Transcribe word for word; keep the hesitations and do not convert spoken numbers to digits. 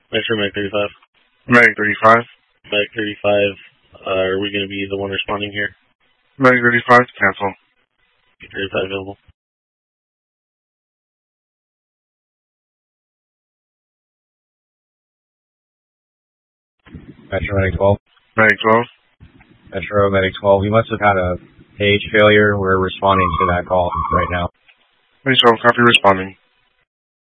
Metro Mag thirty-five. Mag thirty-five. Mag thirty-five, uh, are we going to be the one responding here? Mag thirty-five, cancel. thirty-five available. Metro Medic twelve. Medic twelve. Metro Medic twelve, we must have had a page failure. We're responding to that call right now. Medic twelve, copy responding.